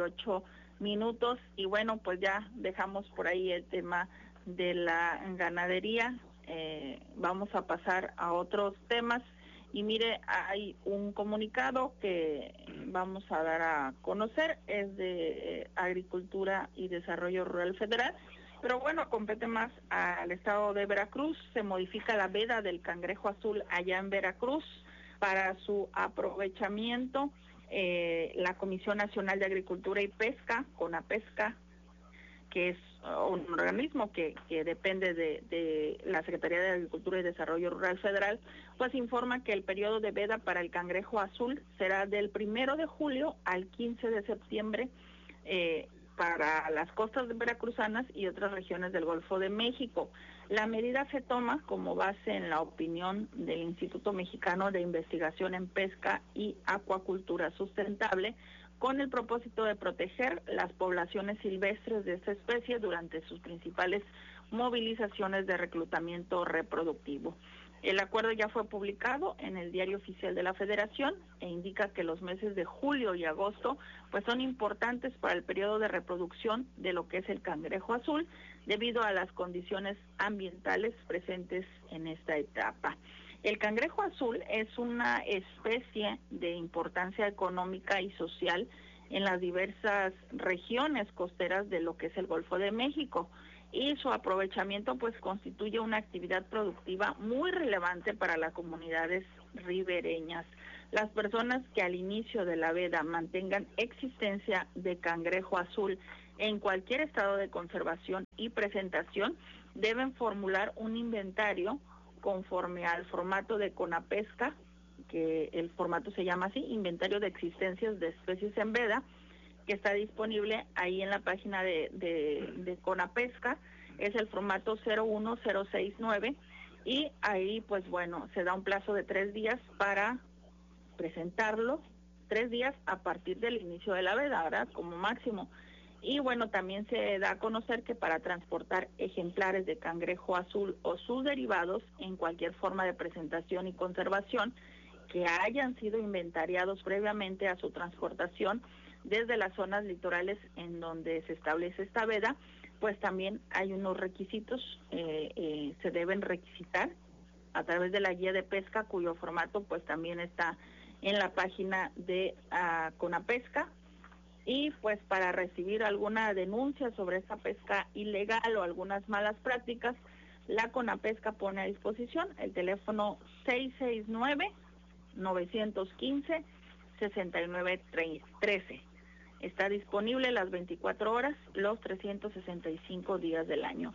8 minutos. Y bueno, pues ya dejamos por ahí el tema de la ganadería. Vamos a pasar a otros temas. Y mire, hay un comunicado que vamos a dar a conocer, es de Agricultura y Desarrollo Rural Federal, pero bueno, compete más al estado de Veracruz. Se modifica la veda del cangrejo azul allá en Veracruz para su aprovechamiento. La Comisión Nacional de Agricultura y Pesca, CONAPESCA, que es un organismo que depende de la Secretaría de Agricultura y Desarrollo Rural Federal, pues informa que el periodo de veda para el cangrejo azul será del 1 de julio al 15 de septiembre para las costas veracruzanas y otras regiones del Golfo de México. La medida se toma como base en la opinión del Instituto Mexicano de Investigación en Pesca y Acuacultura Sustentable, con el propósito de proteger las poblaciones silvestres de esta especie durante sus principales movilizaciones de reclutamiento reproductivo. El acuerdo ya fue publicado en el Diario Oficial de la Federación e indica que los meses de julio y agosto pues son importantes para el periodo de reproducción de lo que es el cangrejo azul, debido a las condiciones ambientales presentes en esta etapa. El cangrejo azul es una especie de importancia económica y social en las diversas regiones costeras de lo que es el Golfo de México, y su aprovechamiento pues constituye una actividad productiva muy relevante para las comunidades ribereñas. Las personas que al inicio de la veda mantengan existencia de cangrejo azul en cualquier estado de conservación y presentación deben formular un inventario conforme al formato de CONAPESCA, que el formato se llama así, Inventario de Existencias de Especies en Veda, que está disponible ahí en la página de CONAPESCA. Es el formato 01069, y ahí pues bueno, se da un plazo de 3 días para presentarlo, 3 días a partir del inicio de la veda, ¿verdad?, como máximo. Y bueno, también se da a conocer que para transportar ejemplares de cangrejo azul o sus derivados en cualquier forma de presentación y conservación que hayan sido inventariados previamente a su transportación desde las zonas litorales en donde se establece esta veda, pues también hay unos requisitos, se deben requisitar a través de la guía de pesca, cuyo formato pues también está en la página de CONAPESCA. Y pues para recibir alguna denuncia sobre esta pesca ilegal o algunas malas prácticas, la CONAPESCA pone a disposición el teléfono 669-915-6913. Está disponible las 24 horas, los 365 días del año.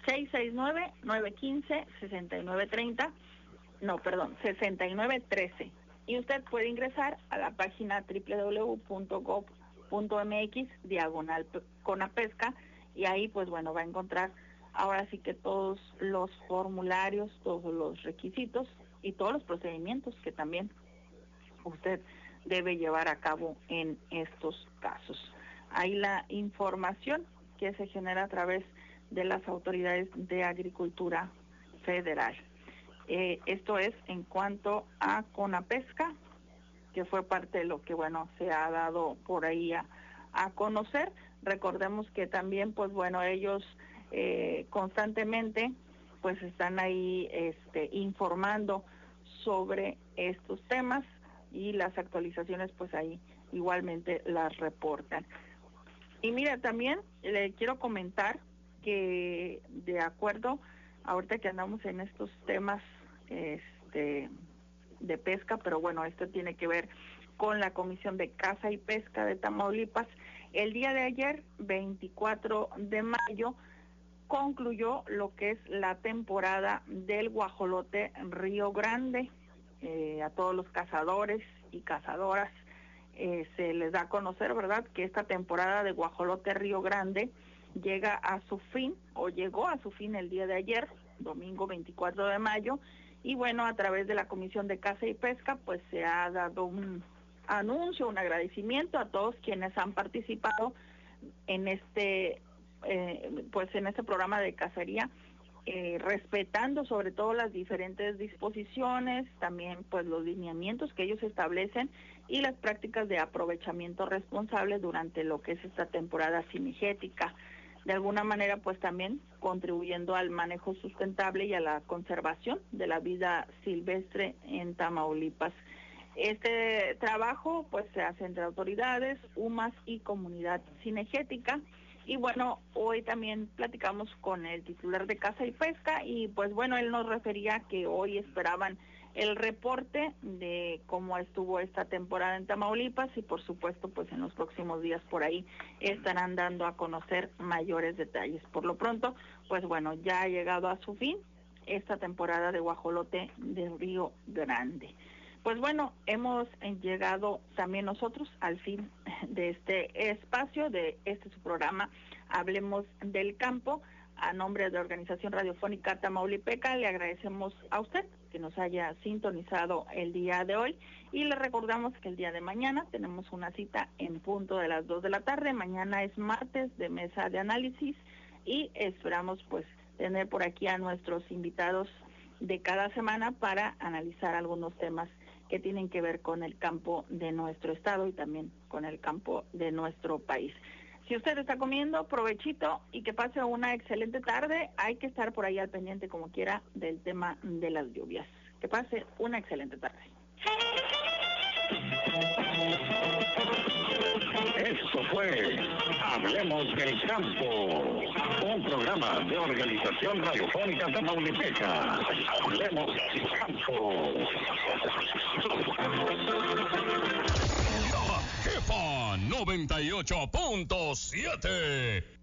6913. Y usted puede ingresar a la página www.gov.mx/CONAPESCA, y ahí pues bueno, va a encontrar ahora sí que todos los formularios, todos los requisitos y todos los procedimientos que también usted debe llevar a cabo en estos casos. Ahí la información que se genera a través de las autoridades de Agricultura Federal. Esto es en cuanto a CONAPESCA, que fue parte de lo que bueno se ha dado por ahí a conocer. Recordemos que también pues bueno, ellos constantemente pues están ahí informando sobre estos temas, y las actualizaciones pues ahí igualmente las reportan. Y mira, también le quiero comentar que de acuerdo, ahorita que andamos en estos temas de pesca, pero bueno, esto tiene que ver con la Comisión de Caza y Pesca de Tamaulipas. El día de ayer, 24 de mayo, concluyó lo que es la temporada del guajolote Río Grande. A todos los cazadores y cazadoras se les da a conocer, ¿verdad?, que esta temporada de guajolote Río Grande llega a su fin, o llegó a su fin el día de ayer, domingo 24 de mayo, y bueno, a través de la Comisión de Caza y Pesca, pues se ha dado un anuncio, un agradecimiento a todos quienes han participado en este programa de cacería respetando sobre todo las diferentes disposiciones, también pues los lineamientos que ellos establecen y las prácticas de aprovechamiento responsable durante lo que es esta temporada cinegética. De alguna manera pues también contribuyendo al manejo sustentable y a la conservación de la vida silvestre en Tamaulipas. Este trabajo pues se hace entre autoridades, UMAS y comunidad cinegética. Y bueno, hoy también platicamos con el titular de Caza y Pesca y pues bueno, él nos refería que hoy esperaban el reporte de cómo estuvo esta temporada en Tamaulipas y por supuesto pues en los próximos días por ahí estarán dando a conocer mayores detalles. Por lo pronto, pues bueno, ya ha llegado a su fin esta temporada de guajolote de Río Grande. Pues bueno, hemos llegado también nosotros al fin de este espacio, de este su programa, Hablemos del Campo. A nombre de la Organización Radiofónica Tamaulipeca, le agradecemos a usted que nos haya sintonizado el día de hoy y le recordamos que el día de mañana tenemos una cita en punto de las 2 de la tarde. Mañana es martes de mesa de análisis y esperamos pues tener por aquí a nuestros invitados de cada semana para analizar algunos temas que tienen que ver con el campo de nuestro estado y también con el campo de nuestro país. Si usted está comiendo, provechito y que pase una excelente tarde. Hay que estar por ahí al pendiente como quiera del tema de las lluvias. Que pase una excelente tarde. Esto fue Hablemos del Campo, un programa de Organización Radiofónica Tamaulipeca. Hablemos del Campo. La Jefa 98.7.